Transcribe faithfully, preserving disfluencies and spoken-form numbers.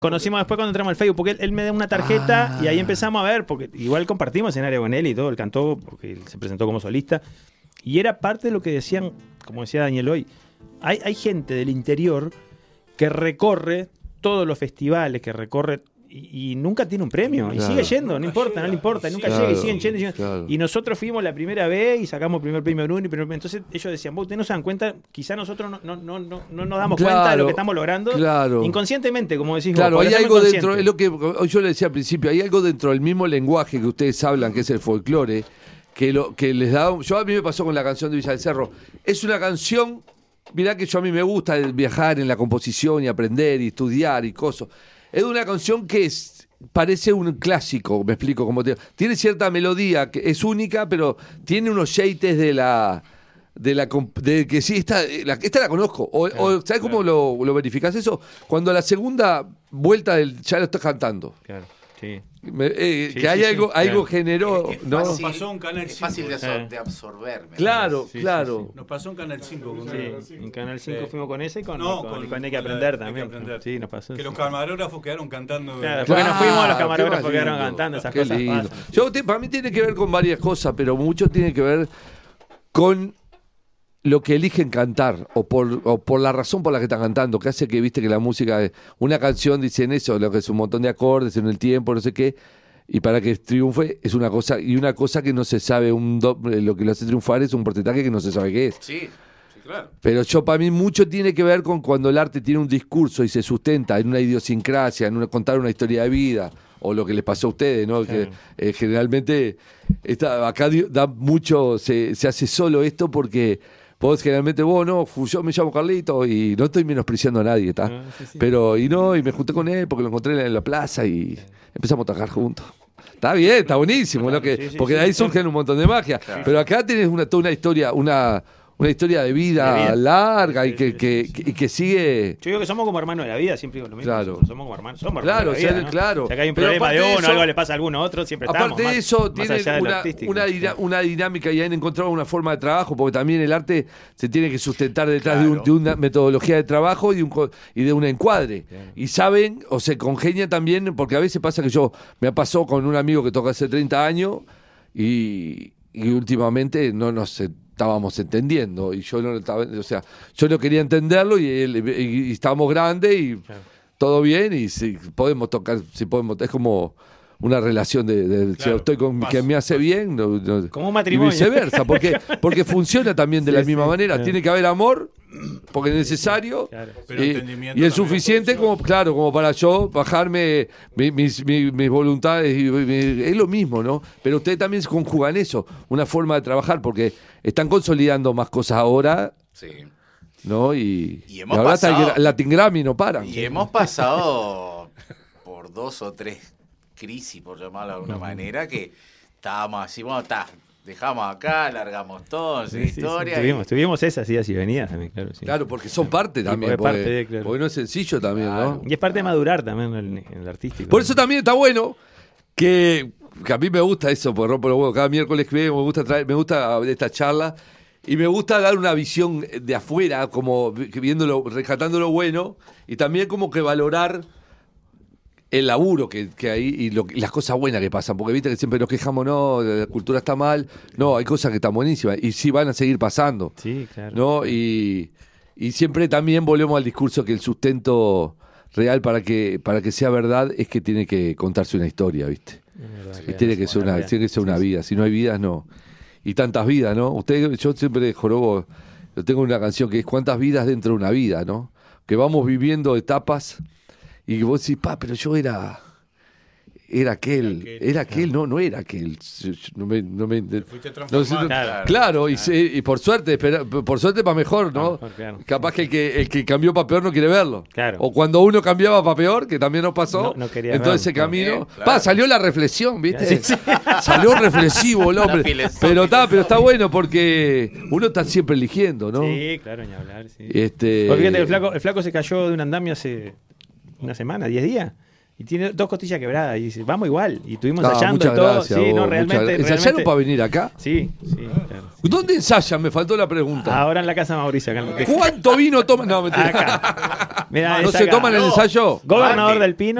Conocimos después cuando entramos al Facebook, porque él, él me da una tarjeta ah. y ahí empezamos a ver, porque igual compartimos escenario con él y todo, él cantó, porque él se presentó como solista, y era parte de lo que decían, como decía Daniel hoy, hay, hay gente del interior que recorre todos los festivales, que recorre y, y nunca tiene un premio, claro. y sigue yendo, no importa, llega. no le importa, nunca claro, llega y siguen yendo. Y, siguen. Claro. Y nosotros fuimos la primera vez y sacamos primer premio en uno, y primer, entonces ellos decían, vos, ustedes no se dan cuenta, quizá nosotros no, no, no, no, no nos damos claro, cuenta de lo que estamos logrando, claro. inconscientemente, como decís claro, vos. Claro, hay algo dentro, es lo que yo le decía al principio, hay algo dentro del mismo lenguaje que ustedes hablan, que es el folclore, que, lo, que les da, yo a mí me pasó con la canción de Villa del Cerro, es una canción, mirá que yo a mí me gusta viajar en la composición y aprender y estudiar y cosas, es una canción que es parece un clásico, me explico cómo te... tiene cierta melodía que es única, pero tiene unos shades de la de la de que sí esta la, esta la conozco o, claro, o ¿sabes cómo claro. lo, lo verificas eso? Cuando a la segunda vuelta del ya lo estás cantando. Claro. Sí. Me, eh, sí, que hay sí, algo, sí, algo claro. generó, es, es ¿no? Fácil, Nos pasó un Canal cinco. Es fácil de, absor- de absorber. Claro, sí, claro. Sí, sí. Nos pasó un Canal cinco. Con sí, en Canal cinco sí. fuimos con ese y con, no, con, con, con Hay que aprender la, también. Hay que aprender. Sí, nos pasó. Que los camarógrafos quedaron cantando. Claro, porque nos fuimos, los camarógrafos quedaron cantando, esas qué cosas lindo. pasan. Yo, te, para mí tiene que ver con varias cosas, pero mucho tiene que ver con lo que eligen cantar o por, o por la razón por la que están cantando, que hace que, viste, que la música, una canción dicen eso, lo que es un montón de acordes en el tiempo, no sé qué, y para que triunfe es una cosa, y una cosa que no se sabe, un do, lo que lo hace triunfar es un porcentaje que no se sabe qué es. Sí, sí, claro. Pero yo, para mí, mucho tiene que ver con cuando el arte tiene un discurso y se sustenta en una idiosincrasia, en una, contar una historia de vida, o lo que les pasó a ustedes, ¿no? Claro. Que eh, generalmente está, acá da mucho, se, se hace solo esto porque vos generalmente, vos no, yo me llamo Carlito y no estoy menospreciando a nadie, ¿está? No, sí, sí. Pero, y no, y me junté con él porque lo encontré en la plaza y empezamos a trabajar juntos. Está bien, está buenísimo, claro, ¿no? Que, sí, sí, porque de ahí sí, surgen un montón de magia. Claro. Pero acá tenés una, toda una historia, una... una historia de vida, de vida. larga y que, que, que, y que sigue... Yo digo que somos como hermanos de la vida, siempre digo lo mismo. Claro. Somos como hermanos, somos claro, hermanos de la vida, o sea, ¿no? claro. O sea, que hay un problema de uno, eso, algo le pasa a alguno otro, siempre estamos. Aparte de eso, tiene una, una, dina, una dinámica y han encontrado una forma de trabajo, porque también el arte se tiene que sustentar detrás claro. de, un, de una metodología de trabajo y de, un, y de un encuadre. Claro. Y saben, o se congenia también, porque a veces pasa que yo, me pasó con un amigo que toca hace treinta años y, y últimamente no nos... estábamos entendiendo y yo no estaba, o sea, yo no quería entenderlo y, él, y, y estábamos grandes y claro. todo bien y si podemos tocar, si podemos, es como una relación de, de claro, si estoy con paso, que me hace paso. bien, no, no, como un matrimonio y viceversa, porque porque funciona también de sí, la misma sí, manera, claro. tiene que haber amor porque es necesario claro. y, y es suficiente como claro como para yo bajarme mi, mis, mis, mis voluntades y, mi, es lo mismo, ¿no? Pero ustedes también conjugan eso, una forma de trabajar porque están consolidando más cosas ahora, sí. ¿no? Y, y, hemos y ahora pasado, hasta el Latin Grammy no paran. Y hemos pasado por dos o tres crisis, por llamarlo de alguna uh-huh. manera, que estábamos así, bueno, está, dejamos acá, largamos todo, sí, sí, historia. Sí, tuvimos, y... tuvimos esas idas y venidas también, claro. Sí. Claro, porque son parte también, porque, parte de, claro. porque no es sencillo también, claro. ¿no? Y es parte de madurar también en el, en el artístico. Por eso también está bueno que... que a mí me gusta eso, por rompo los huevos. Cada miércoles que vengo me gusta traer, me gusta esta charla y me gusta dar una visión de afuera, como viéndolo, rescatando lo bueno y también como que valorar el laburo que, que hay y lo, las cosas buenas que pasan, porque viste que siempre nos quejamos, no, la cultura está mal, no, hay cosas que están buenísimas y sí van a seguir pasando, sí, claro, ¿no? Y, y siempre también volvemos al discurso que el sustento real para que para que sea verdad es que tiene que contarse una historia, ¿viste? Y tiene que ser una, tiene que ser una vida. Si no hay vidas, no. Y tantas vidas, ¿no? Usted, yo siempre jorobo, yo tengo una canción que es ¿cuántas vidas dentro de una vida, ¿no? Que vamos viviendo etapas y vos decís, pa, pero yo era era aquel, era aquel, era aquel no, no era aquel. No me, no me, Te fuiste transformando. No, claro, claro y, se, y por suerte, espera, por suerte para mejor, ¿no? Mejor, claro. Capaz que el, que el que cambió para peor no quiere verlo. Claro. O cuando uno cambiaba para peor, que también nos pasó, no, no quería entonces ese verlo, camino, no. Claro. pa, salió la reflexión, ¿viste? Sí, sí. Salió reflexivo el hombre. Pero está, pero está bueno porque uno está siempre eligiendo, ¿no? Sí, claro, ni hablar, sí. Este... Porque fíjate, el flaco, el flaco se cayó de un andamio hace una semana, diez días. Y tiene dos costillas quebradas. Y dice, vamos igual. Y estuvimos ah, ensayando y todo. Gracias, sí, vos, no, realmente. ¿Ensayaron realmente... para venir acá? Sí, sí. Claro, sí. ¿Dónde ensayan? Me faltó la pregunta. Ahora en la casa de Mauricio. Acá en ¿Cuánto vino toma? No, mentira. Acá. Mirá, ¿No está se acá. toman el ensayo? Gobernador Mate. del Pino.